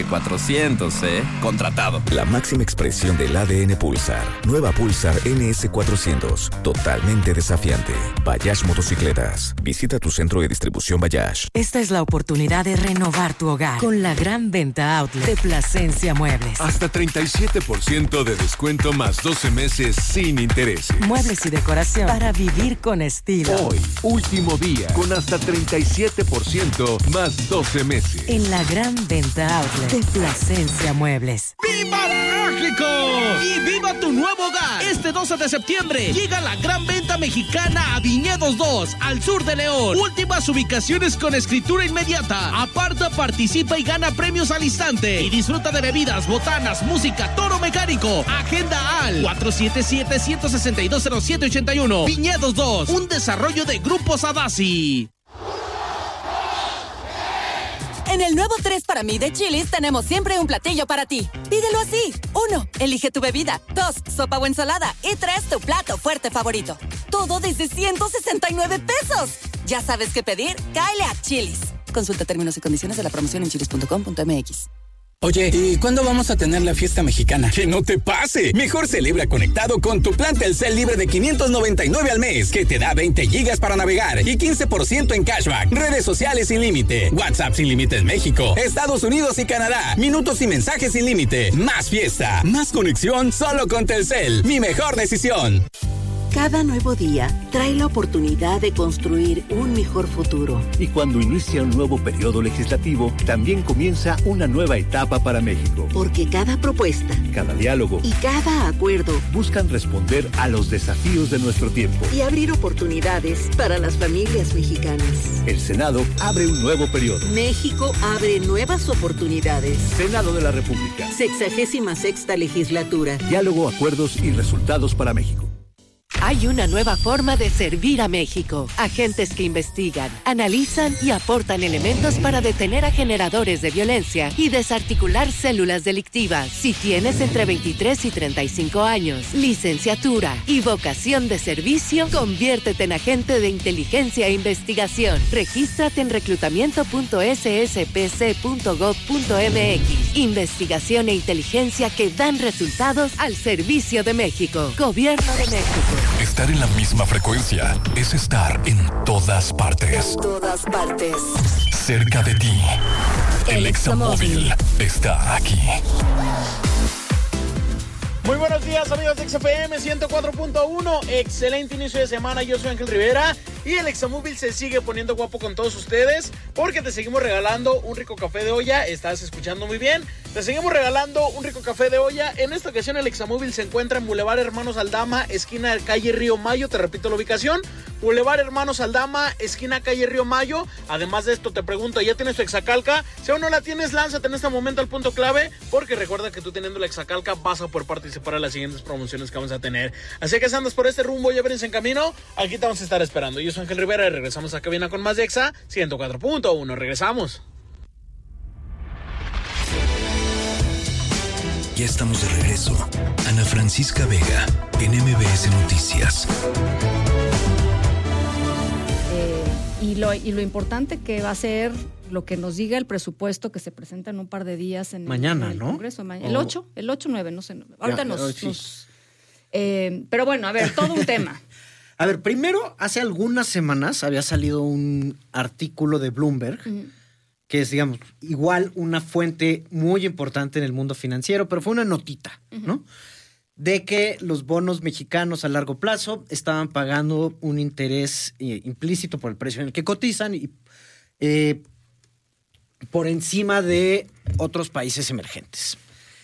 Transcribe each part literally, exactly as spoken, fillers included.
cuatrocientos, ¿eh? Contratado. La máxima expresión del A D N Pulsar. Nueva Pulsar N S cuatrocientos. Totalmente desafiante. Bayash Motocicletas. Visita tu centro de distribución Bayash. Esta es la oportunidad de renovar tu hogar con la gran venta outlet de Plasencia Muebles. Hasta treinta y siete por ciento de descuento más doce meses sin intereses. Muebles y decoración para vivir con estilo. Hoy, último día, con hasta treinta y siete por ciento más doce meses. En la gran venta outlet de Plasencia Muebles. ¡Viva México! ¡Y viva tu nuevo hogar! Este doce de septiembre llega la gran venta mexicana a Viñedos dos, al sur de León. Últimas ubicaciones con escritura inmediata. Aparta, participa y gana premios al instante. Y disfruta de bebidas, botanas, música, toro mecánico. Agenda al cuatro siete siete, uno seis dos, cero siete ocho uno. Viñedos dos, un desarrollo de Grupo Sadasi. En el nuevo tres para mí de Chili's tenemos siempre un platillo para ti. Pídelo así. Uno, elige tu bebida. Dos, sopa o ensalada. Y tres, tu plato fuerte favorito. Todo desde ciento sesenta y nueve pesos. ¿Ya sabes qué pedir? Cáele a Chili's. Consulta términos y condiciones de la promoción en chilis punto com punto m x. Oye, ¿y cuándo vamos a tener la fiesta mexicana? ¡Que no te pase! Mejor celebra conectado con tu plan Telcel libre de quinientos noventa y nueve al mes, que te da veinte gigas para navegar y quince por ciento en cashback, redes sociales sin límite, WhatsApp sin límite en México, Estados Unidos y Canadá, minutos y mensajes sin límite, más fiesta, más conexión solo con Telcel. Mi mejor decisión. Cada nuevo día trae la oportunidad de construir un mejor futuro. Y cuando inicia un nuevo periodo legislativo, también comienza una nueva etapa para México. Porque cada propuesta, cada diálogo y cada acuerdo buscan responder a los desafíos de nuestro tiempo y abrir oportunidades para las familias mexicanas. El Senado abre un nuevo periodo. México abre nuevas oportunidades. Senado de la República. Sexagésima sexta legislatura. Diálogo, acuerdos y resultados para México. Hay una nueva forma de servir a México. Agentes que investigan, analizan y aportan elementos para detener a generadores de violencia y desarticular células delictivas. Si tienes entre veintitrés y treinta y cinco años, licenciatura y vocación de servicio, conviértete en agente de inteligencia e investigación. Regístrate en reclutamiento punto s s p c punto gov punto m x. Investigación e inteligencia que dan resultados al servicio de México. Gobierno de México. Estar en la misma frecuencia es estar en todas partes. En todas partes. Cerca de ti. El, El Examóvil está aquí. Muy buenos días, amigos de X F M ciento cuatro punto uno. Excelente inicio de semana. Yo soy Ángel Rivera y el Examóvil se sigue poniendo guapo con todos ustedes porque te seguimos regalando un rico café de olla. Estás escuchando muy bien. Te seguimos regalando un rico café de olla. En esta ocasión el Examóvil se encuentra en Boulevard Hermanos Aldama, esquina de calle Río Mayo. Te repito la ubicación: Boulevard Hermanos Aldama, esquina calle Río Mayo. Además de esto, te pregunto, ¿ya tienes tu Exacalca? Si aún no la tienes, lánzate en este momento al punto clave, porque recuerda que tú teniendo la Exacalca vas a poder participar en las siguientes promociones que vamos a tener. Así que si andas por este rumbo, ya vienes en camino, aquí te vamos a estar esperando. Yo soy Ángel Rivera y regresamos a Cabina con más de Exa ciento cuatro punto uno. Regresamos. Ya estamos de regreso. Ana Francisca Vega, en M B S Noticias. Eh, y, lo, y lo importante que va a ser lo que nos diga el presupuesto que se presenta en un par de días en mañana, el, en el ¿no? Congreso. Ma- el ocho, el ocho nueve, no sé. Ahorita Ya, nos... sí. nos eh, pero bueno, a ver, todo un tema. A ver, primero, hace algunas semanas había salido un artículo de Bloomberg, uh-huh. que es, digamos, igual una fuente muy importante en el mundo financiero, pero fue una notita, uh-huh. ¿no? De que los bonos mexicanos a largo plazo estaban pagando un interés eh, implícito por el precio en el que cotizan y eh, por encima de otros países emergentes.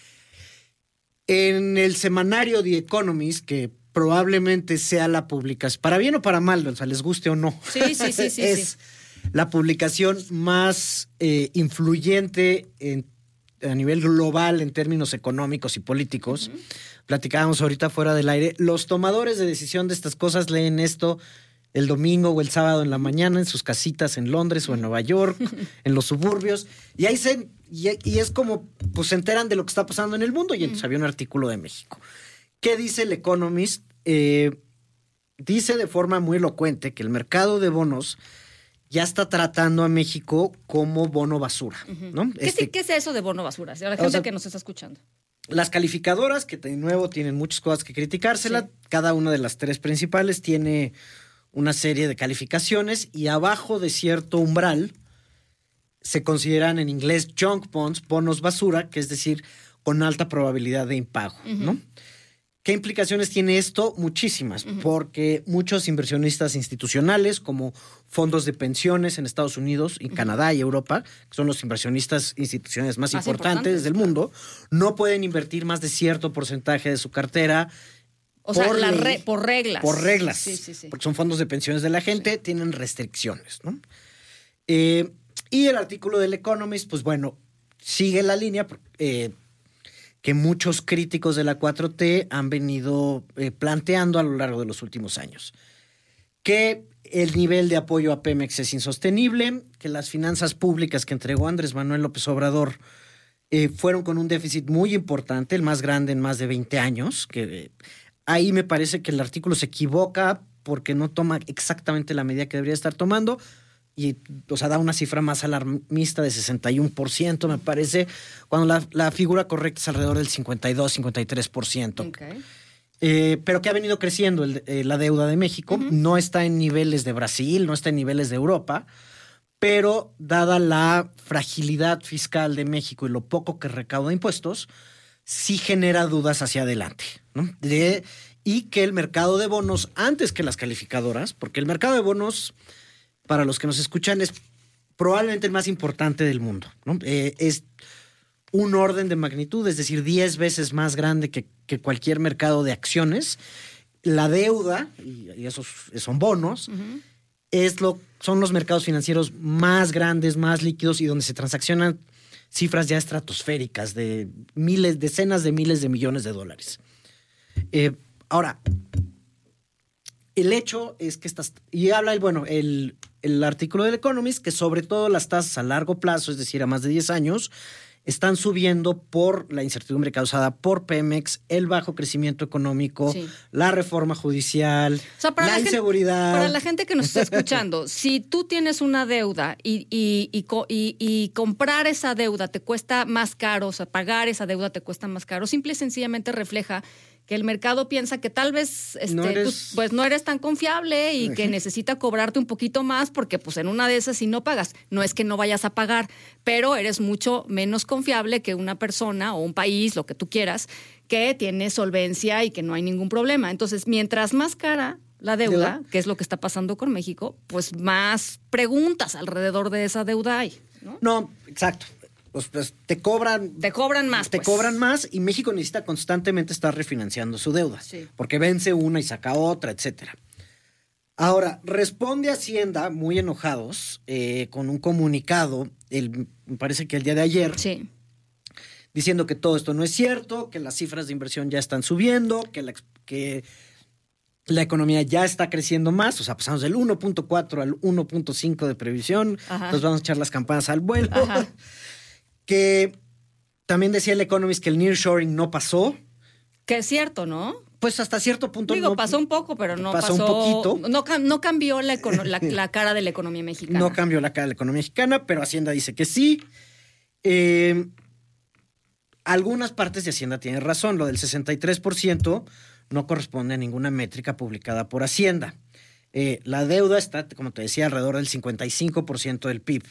En el semanario The Economist, que probablemente sea la publicación, para bien o para mal, o sea, les guste o no, sí, sí, sí, sí, es sí. la publicación más eh, influyente en, a nivel global en términos económicos y políticos. Uh-huh. Platicábamos ahorita fuera del aire. Los tomadores de decisión de estas cosas leen esto el domingo o el sábado en la mañana en sus casitas en Londres o en Nueva York, en los suburbios, y ahí se, y, y es como, pues se enteran de lo que está pasando en el mundo, y entonces uh-huh. había un artículo de México. ¿Qué dice el Economist? Eh, dice de forma muy elocuente que el mercado de bonos ya está tratando a México como bono basura, uh-huh. ¿no? ¿Qué, este, ¿Qué es eso de bono basura? La gente o sea, que nos está escuchando. Las calificadoras, que de nuevo tienen muchas cosas que criticársela, sí. Cada una de las tres principales tiene una serie de calificaciones y abajo de cierto umbral se consideran en inglés junk bonds, bonos basura, que es decir, con alta probabilidad de impago, uh-huh. ¿no? ¿Qué implicaciones tiene esto? Muchísimas, uh-huh. porque muchos inversionistas institucionales, como fondos de pensiones en Estados Unidos, en uh-huh. Canadá y Europa, que son los inversionistas institucionales más, más importantes, importantes del claro. mundo, no pueden invertir más de cierto porcentaje de su cartera. O sea, la re, por reglas. Por reglas, sí, sí, sí. porque son fondos de pensiones de la gente, sí. tienen restricciones, ¿no? Eh, y el artículo del Economist, pues bueno, sigue la línea eh, que muchos críticos de la cuatro T han venido eh, planteando a lo largo de los últimos años. Que el nivel de apoyo a Pemex es insostenible, que las finanzas públicas que entregó Andrés Manuel López Obrador eh, fueron con un déficit muy importante, el más grande en más de veinte años, que eh, ahí me parece que el artículo se equivoca porque no toma exactamente la medida que debería estar tomando, y, o sea, da una cifra más alarmista de sesenta y uno por ciento, me parece, cuando la, la figura correcta es alrededor del cincuenta y dos, cincuenta y tres por ciento. Okay. Eh, pero que ha venido creciendo el, eh, la deuda de México. Uh-huh. No está en niveles de Brasil, no está en niveles de Europa, pero dada la fragilidad fiscal de México y lo poco que recauda impuestos, sí genera dudas hacia adelante, ¿no? De, y que el mercado de bonos, antes que las calificadoras, porque el mercado de bonos, para los que nos escuchan, es probablemente el más importante del mundo, ¿no? Eh, es un orden de magnitud, es decir, diez veces más grande que, que cualquier mercado de acciones. La deuda, y, y esos son bonos, uh-huh. es lo, son los mercados financieros más grandes, más líquidos y donde se transaccionan cifras ya estratosféricas de miles, decenas de miles de millones de dólares. Eh, ahora, el hecho es que estas, y habla el, bueno, el, el artículo del Economist, que sobre todo las tasas a largo plazo, es decir, a más de diez años, están subiendo por la incertidumbre causada por Pemex, el bajo crecimiento económico, sí. la reforma judicial, o sea, para la, la inseguridad. Gente, para la gente que nos está escuchando, si tú tienes una deuda y, y, y, y, y comprar esa deuda te cuesta más caro, o sea, pagar esa deuda te cuesta más caro, simple y sencillamente refleja que el mercado piensa que tal vez este, no eres, tú, pues no eres tan confiable y que necesita cobrarte un poquito más porque pues en una de esas si no pagas, no es que no vayas a pagar, pero eres mucho menos confiable que una persona o un país, lo que tú quieras, que tiene solvencia y que no hay ningún problema. Entonces, mientras más cara la deuda, que es lo que está pasando con México, pues más preguntas alrededor de esa deuda hay, ¿no? No, exacto. Pues, pues te cobran... Te cobran más, Te pues. cobran más y México necesita constantemente estar refinanciando su deuda. Sí. Porque vence una y saca otra, etcétera. Ahora, responde Hacienda, muy enojados, eh, con un comunicado, el, me parece que el día de ayer, sí. diciendo que todo esto no es cierto, que las cifras de inversión ya están subiendo, que la, que la economía ya está creciendo más, o sea, pasamos del uno punto cuatro al uno punto cinco de previsión, Ajá. nos vamos a echar las campanas al vuelo. Ajá. Que también decía el Economist que el nearshoring no pasó. Que es cierto, ¿no? Pues hasta cierto punto Digo, no. pasó un poco, pero no pasó. Pasó un poquito. No, no cambió la, econo, la, la cara de la economía mexicana. No cambió la cara de la economía mexicana, pero Hacienda dice que sí. Eh, algunas partes de Hacienda tienen razón. Lo del sesenta y tres por ciento no corresponde a ninguna métrica publicada por Hacienda. Eh, la deuda está, como te decía, alrededor del cincuenta y cinco por ciento del P I B.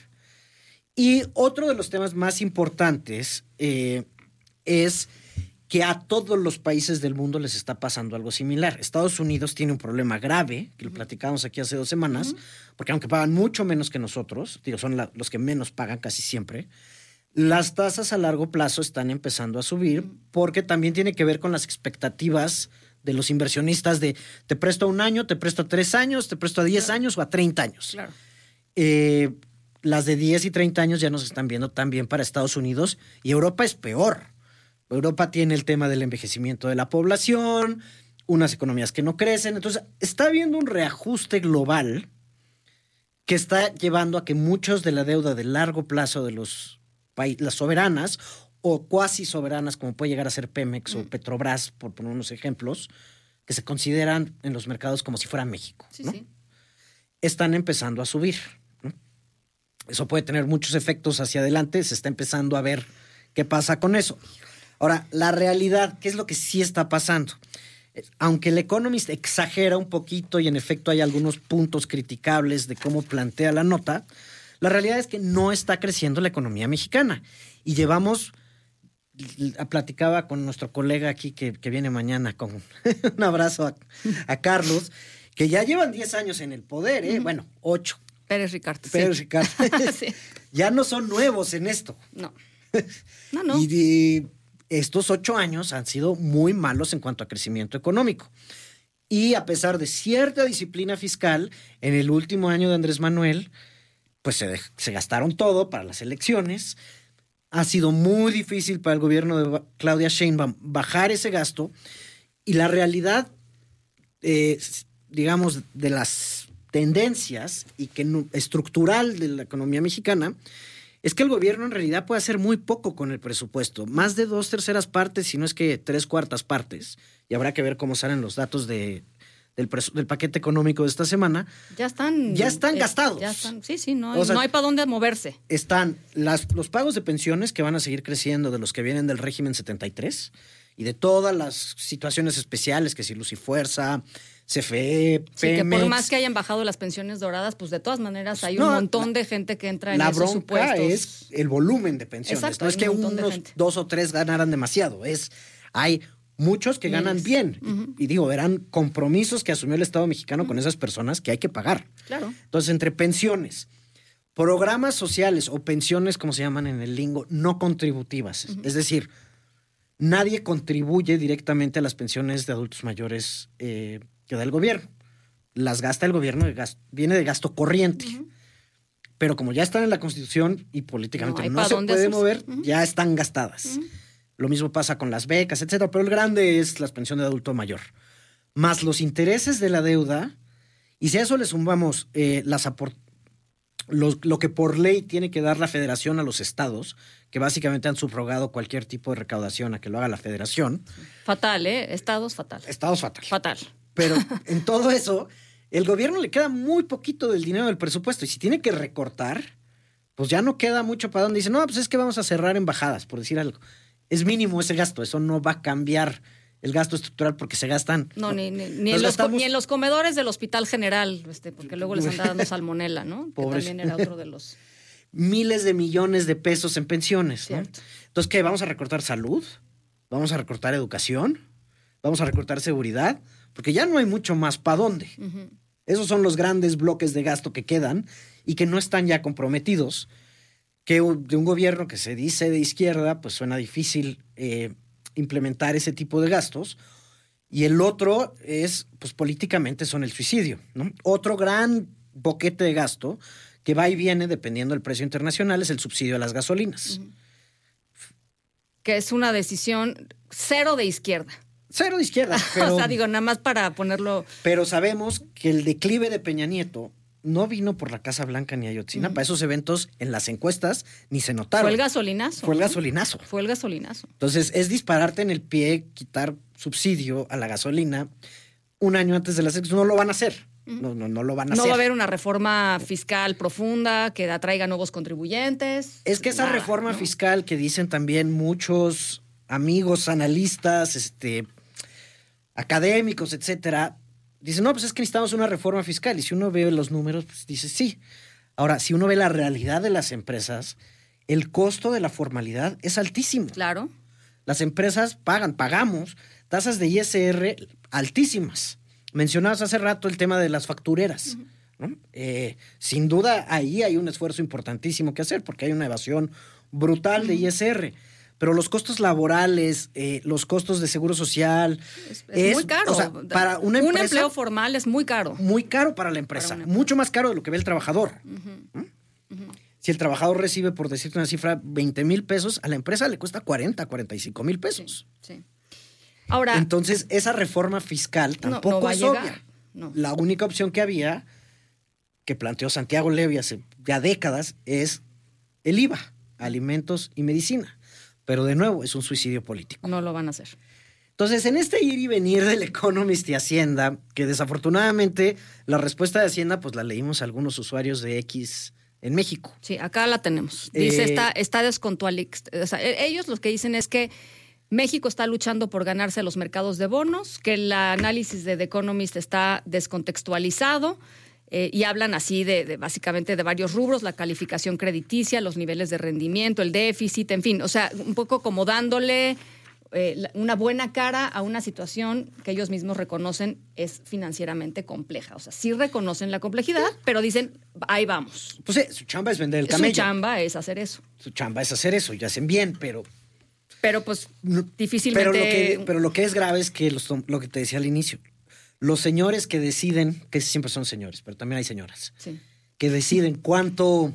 Y otro de los temas más importantes eh, es que a todos los países del mundo les está pasando algo similar. Estados Unidos tiene un problema grave, que lo platicamos aquí hace dos semanas, uh-huh. porque aunque pagan mucho menos que nosotros, digo, son la, los que menos pagan casi siempre, las tasas a largo plazo están empezando a subir uh-huh. porque también tiene que ver con las expectativas de los inversionistas de te presto a un año, te presto a tres años, te presto a diez claro. años o a treinta años. Claro. Eh, las de diez y treinta años ya nos están viendo también para Estados Unidos y Europa es peor. Europa tiene el tema del envejecimiento de la población, unas economías que no crecen. Entonces, está habiendo un reajuste global que está llevando a que muchos de la deuda de largo plazo de los países, las soberanas o cuasi soberanas, como puede llegar a ser Pemex mm. o Petrobras, por poner unos ejemplos, que se consideran en los mercados como si fuera México, sí, ¿no? sí. están empezando a subir, ¿no? Eso puede tener muchos efectos hacia adelante. Se está empezando a ver qué pasa con eso. Ahora, la realidad, ¿qué es lo que sí está pasando? Aunque el Economist exagera un poquito y en efecto hay algunos puntos criticables de cómo plantea la nota, la realidad es que no está creciendo la economía mexicana. Y llevamos, platicaba con nuestro colega aquí que, que viene mañana, con un abrazo a, a Carlos, que ya llevan diez años en el poder, ¿eh? Uh-huh. Bueno, ocho. Pérez Ricard. Pérez sí. Ricard. Sí. Ya no son nuevos en esto. No. No, no. Y de estos ocho años han sido muy malos en cuanto a crecimiento económico. Y a pesar de cierta disciplina fiscal, en el último año de Andrés Manuel, pues se, se gastaron todo para las elecciones. Ha sido muy difícil para el gobierno de Claudia Sheinbaum bajar ese gasto. Y la realidad, eh, digamos, de las tendencias y que no, estructural de la economía mexicana, es que el gobierno en realidad puede hacer muy poco con el presupuesto. Más de dos terceras partes, si no es que tres cuartas partes. Y habrá que ver cómo salen los datos de, del, presu- del paquete económico de esta semana. Ya están... Ya están eh, gastados. Ya están, sí, sí, no hay, O sea, no hay para dónde moverse. Están las, los pagos de pensiones que van a seguir creciendo de los que vienen del régimen setenta y tres y de todas las situaciones especiales, que si Luz y Fuerza, C F E, Pemex. Sí, que por más que hayan bajado las pensiones doradas, pues de todas maneras hay no, un montón la, de gente que entra en la esos supuestos. La bronca es el volumen de pensiones. Exacto, no es que un unos dos o tres ganaran demasiado. Es, hay muchos que ganan Miles. bien. Uh-huh. Y, y digo, eran compromisos que asumió el Estado mexicano uh-huh. con esas personas que hay que pagar. Claro. Entonces, entre pensiones, programas sociales o pensiones, como se llaman en el lingo, no contributivas. Uh-huh. Es decir, nadie contribuye directamente a las pensiones de adultos mayores eh, que da el gobierno. Las gasta el gobierno, de gasto, viene de gasto corriente. Uh-huh. Pero como ya están en la Constitución y políticamente no, no se puede hacerse. mover, uh-huh. ya están gastadas. Uh-huh. Lo mismo pasa con las becas, etcétera. Pero el grande es la pensión de adulto mayor. Más los intereses de la deuda, y si a eso le sumamos eh, las aport- los, lo que por ley tiene que dar la federación a los estados, que básicamente han subrogado cualquier tipo de recaudación a que lo haga la federación. Fatal, ¿eh? Estados fatal. Estados fatal. Fatal. Pero en todo eso, el gobierno le queda muy poquito del dinero del presupuesto. Y si tiene que recortar, pues ya no queda mucho para donde dice, no, pues es que vamos a cerrar embajadas, por decir algo. Es mínimo ese gasto, eso no va a cambiar el gasto estructural porque se gastan. No, ni, ni, ni, en, los, gastamos... ni en los comedores del Hospital General, este, porque luego les anda dando salmonela, ¿no? Pobres. Que también era otro de los... Miles de millones de pesos en pensiones, ¿no? Cierto. Entonces, ¿qué? ¿Vamos a recortar salud? ¿Vamos a recortar educación? ¿Vamos a recortar seguridad? Porque ya no hay mucho más para dónde. Uh-huh. Esos son los grandes bloques de gasto que quedan y que no están ya comprometidos. Que de un gobierno que se dice de izquierda, pues suena difícil eh, implementar ese tipo de gastos. Y el otro es, pues políticamente son el suicidio, ¿no? Otro gran boquete de gasto que va y viene dependiendo del precio internacional es el subsidio a las gasolinas. Uh-huh. Que es una decisión cero de izquierda. Cero de izquierda. Pero, o sea, digo, nada más para ponerlo... Pero sabemos que el declive de Peña Nieto no vino por la Casa Blanca ni Ayotzinapa. Uh-huh. Esos eventos en las encuestas ni se notaron. Fue el gasolinazo. Fue el gasolinazo. Fue el gasolinazo. Entonces, es dispararte en el pie, quitar subsidio a la gasolina un año antes de las elecciones. No lo van a hacer. Uh-huh. No, no, no lo van a no hacer. No va a haber una reforma fiscal profunda que atraiga nuevos contribuyentes. Es que esa Nada, reforma ¿no? fiscal que dicen también muchos amigos, analistas, este, académicos, etcétera, dicen, no, pues es que necesitamos una reforma fiscal. Y si uno ve los números, pues dice sí. Ahora, si uno ve la realidad de las empresas, el costo de la formalidad es altísimo. Claro. Las empresas pagan, pagamos tasas de I S R altísimas. Mencionabas hace rato el tema de las factureras. Uh-huh. ¿no? Eh, sin duda, ahí hay un esfuerzo importantísimo que hacer porque hay una evasión brutal uh-huh. de I S R. Pero los costos laborales, eh, los costos de seguro social... Es, es, es muy caro. O sea, para una empresa, un empleo formal es muy caro. Muy caro para la empresa. Para mucho más caro de lo que ve el trabajador. Uh-huh. ¿Mm? Uh-huh. Si el trabajador recibe, por decirte una cifra, veinte mil pesos, a la empresa le cuesta cuarenta, cuarenta y cinco mil pesos. Sí, sí. Ahora... Entonces, esa reforma fiscal tampoco no, no va es a llegar. obvia. No. La única opción que había, que planteó Santiago Levy hace ya décadas, es el I V A, alimentos y medicina. Pero de nuevo, es un suicidio político. No lo van a hacer. Entonces, en este ir y venir del Economist y Hacienda, que desafortunadamente la respuesta de Hacienda, pues la leímos a algunos usuarios de X en México. Sí, acá la tenemos. Dice, Eh, está, está descontualizado. O sea, ellos lo que dicen es que México está luchando por ganarse los mercados de bonos, que el análisis de The Economist está descontextualizado, eh, y hablan así de, de básicamente de varios rubros, la calificación crediticia, los niveles de rendimiento, el déficit, en fin, o sea, un poco como dándole eh, una buena cara a una situación que ellos mismos reconocen es financieramente compleja. O sea, sí reconocen la complejidad, pero dicen, ahí vamos. Pues eh, su chamba es vender el camello. Su chamba es hacer eso. Su chamba es hacer eso, y hacen bien, pero... Pero pues difícilmente... Pero lo que, pero lo que es grave es que los, lo que te decía al inicio, los señores que deciden, que siempre son señores, pero también hay señoras, sí. que deciden cuánto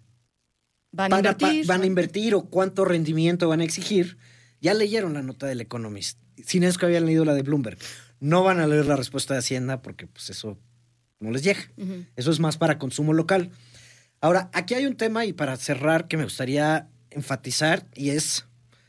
van a, van, a, invertir, van a invertir o cuánto rendimiento van a exigir, ya leyeron la nota del Economist. Sin eso que habían leído la de Bloomberg. No van a leer la respuesta de Hacienda porque pues eso no les llega. Uh-huh. Eso es más para consumo local. Ahora, aquí hay un tema, y para cerrar, que me gustaría enfatizar, y es...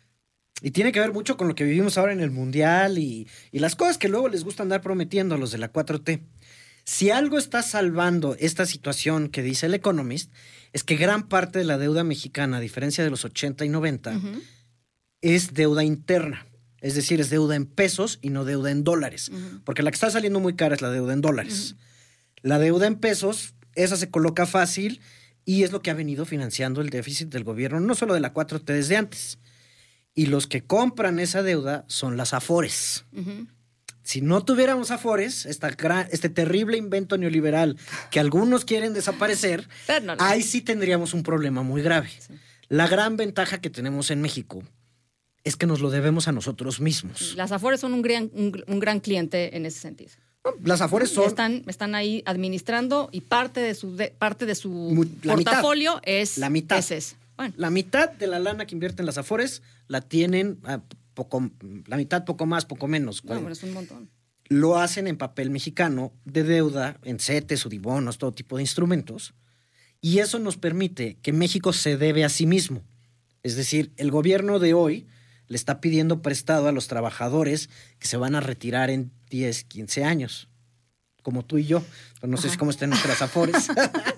Y tiene que ver mucho con lo que vivimos ahora en el Mundial y, y las cosas que luego les gusta andar prometiendo a los de la cuatro T. Si algo está salvando esta situación que dice el Economist, es que gran parte de la deuda mexicana, a diferencia de los ochenta y noventa, uh-huh. es deuda interna. Es decir, es deuda en pesos y no deuda en dólares. Uh-huh. Porque la que está saliendo muy cara es la deuda en dólares. Uh-huh. La deuda en pesos, esa se coloca fácil y es lo que ha venido financiando el déficit del gobierno, no solo de la cuatro T desde antes. Y los que compran esa deuda son las Afores. Uh-huh. Si no tuviéramos Afores, esta gran, este terrible invento neoliberal que algunos quieren desaparecer, no, no. ahí sí tendríamos un problema muy grave. Sí. La gran ventaja que tenemos en México es que nos lo debemos a nosotros mismos. Las Afores son un gran, un, un gran cliente en ese sentido. Las Afores son... Están, están ahí administrando y parte de su, de, parte de su la portafolio mitad, es, la mitad. es ese. Bueno. La mitad de la lana que invierten las Afores la tienen, a poco, la mitad, poco más, poco menos. No, bueno, es un montón. Lo hacen en papel mexicano, de deuda, en CETES, Udibonos, todo tipo de instrumentos. Y eso nos permite que México se debe a sí mismo. Es decir, el gobierno de hoy le está pidiendo prestado a los trabajadores que se van a retirar en diez, quince años. Como tú y yo. Pero no Ajá. sé si cómo están nuestras Afores.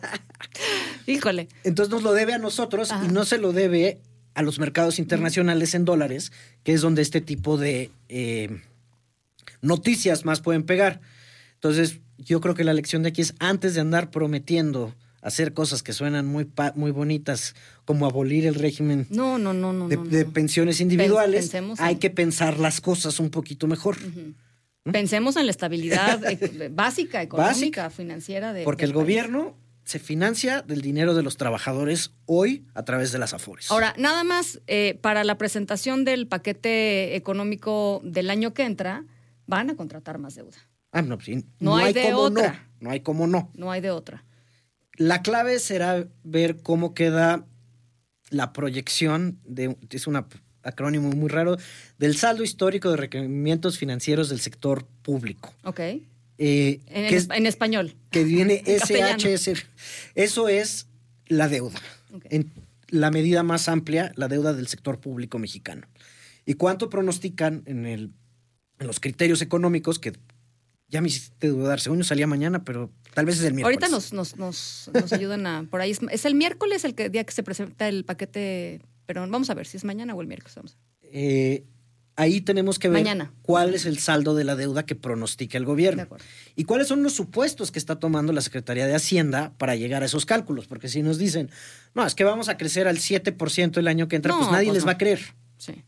Híjole. Entonces nos lo debe a nosotros Ajá. y no se lo debe a los mercados internacionales en dólares, que es donde este tipo de eh, noticias más pueden pegar. Entonces yo creo que la lección de aquí es, antes de andar prometiendo hacer cosas que suenan muy, pa- muy bonitas, como abolir el régimen no, no, no, no, de, no, no. de pensiones individuales, Pensemos hay en... que pensar las cosas un poquito mejor. Uh-huh. ¿Mm? Pensemos en la estabilidad básica, económica, básica, financiera de Porque del el país. Gobierno se financia del dinero de los trabajadores hoy a través de las Afores. Ahora, nada más, eh, para la presentación del paquete económico del año que entra, van a contratar más deuda. Ah, no, sí, no, no hay, hay de cómo otra. no. No hay cómo no. No hay de otra. La clave será ver cómo queda la proyección, de es un acrónimo muy raro, del saldo histórico de requerimientos financieros del sector público. Ok. Eh, en, que en, es, en español. Que viene S H S. Eso es la deuda. Okay. En la medida más amplia, la deuda del sector público mexicano. ¿Y cuánto pronostican en, el, en los criterios económicos que... Ya me hiciste dudar, según yo salía mañana, pero tal vez es el miércoles. Ahorita nos, nos, nos, nos ayudan a... Por ahí es, es el miércoles el que, día que se presenta el paquete, pero vamos a ver si es mañana o el miércoles. Vamos. Eh, ahí tenemos que ver mañana. cuál es el saldo de la deuda que pronostica el gobierno. Y cuáles son los supuestos que está tomando la Secretaría de Hacienda para llegar a esos cálculos. Porque si nos dicen, no, es que vamos a crecer al siete por ciento el año que entra, no, pues nadie pues les no. va a creer. Sí.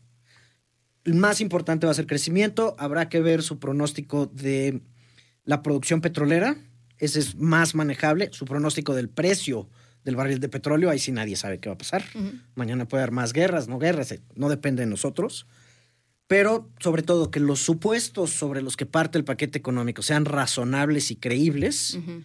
El más importante va a ser crecimiento. Habrá que ver su pronóstico de la producción petrolera. Ese es más manejable. Su pronóstico del precio del barril de petróleo, ahí sí nadie sabe qué va a pasar. Uh-huh. Mañana puede haber más guerras, no guerras, no depende de nosotros. Pero sobre todo que los supuestos sobre los que parte el paquete económico sean razonables y creíbles. Uh-huh.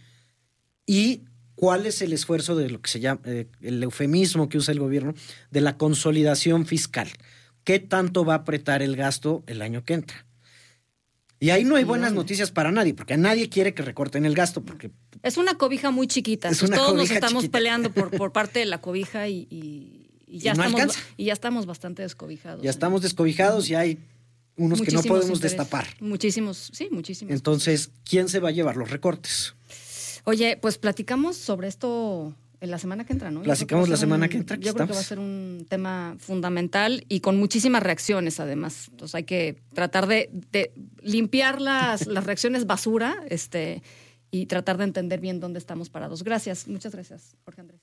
Y cuál es el esfuerzo de lo que se llama, eh, el eufemismo que usa el gobierno, de la consolidación fiscal. ¿Qué tanto va a apretar el gasto el año que entra? Y ahí no hay buenas noticias para nadie, porque a nadie quiere que recorten el gasto. Porque es una cobija muy chiquita. Es una Todos cobija nos estamos chiquita. peleando por, por parte de la cobija y, y, y, ya y no estamos, alcanza. y ya estamos bastante descobijados. Ya estamos descobijados y hay unos muchísimos que no podemos interés. destapar. Muchísimos, sí, muchísimos. Entonces, ¿quién se va a llevar los recortes? Oye, pues platicamos sobre esto en la semana que entra, ¿no? Platicamos la semana un, que entra. Yo creo que va a ser un tema fundamental y con muchísimas reacciones, además. Entonces hay que tratar de, de limpiar las, las reacciones basura este, y tratar de entender bien dónde estamos parados. Gracias, muchas gracias, Jorge Andrés.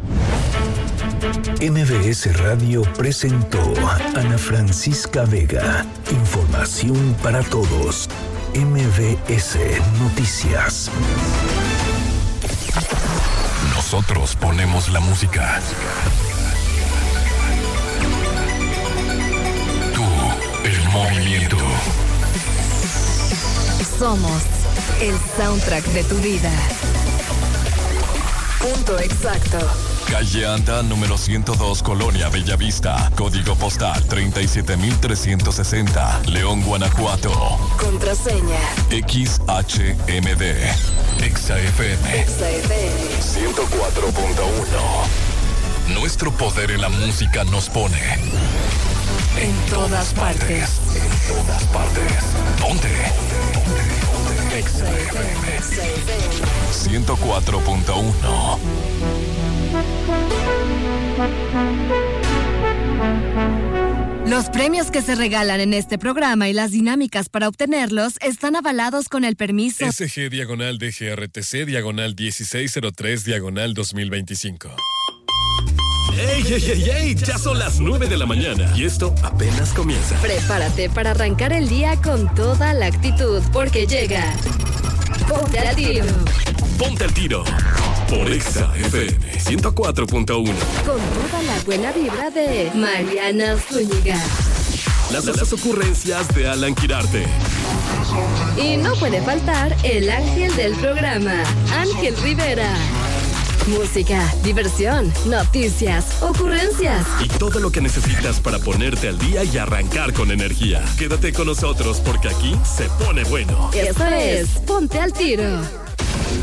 M B S Radio presentó a Ana Francisca Vega. Información para todos. M B S Noticias. Nosotros ponemos la música. Tú, el movimiento. Somos el soundtrack de tu vida. Punto exacto. Calle Anda, número ciento dos, Colonia Bellavista. Código postal treinta y siete mil trescientos sesenta. León, Guanajuato. Contraseña X H M D. Exa F M. Exa F M. ciento cuatro punto uno. Nuestro poder en la música nos pone en, en todas partes. partes. En todas partes. Ponte. Ponte. Exa F M. ciento cuatro punto uno. Los premios que se regalan en este programa y las dinámicas para obtenerlos están avalados con el permiso S G diagonal D G R T C diagonal dieciséis cero tres diagonal dos mil veinticinco. ¡Ey, ey, ey, ey! Ya son las nueve de la mañana y esto apenas comienza. Prepárate para arrancar el día con toda la actitud, porque llega Ponte al Tiro. Ponte al Tiro por Exa F M ciento cuatro punto uno. Con toda la buena vibra de Mariana Zúñiga. Las, las ocurrencias de Alan Quirarte. Y no puede faltar el ángel del programa, Ángel Rivera. Música, diversión, noticias, ocurrencias. Y todo lo que necesitas para ponerte al día y arrancar con energía. Quédate con nosotros porque aquí se pone bueno. Eso es Ponte al Tiro.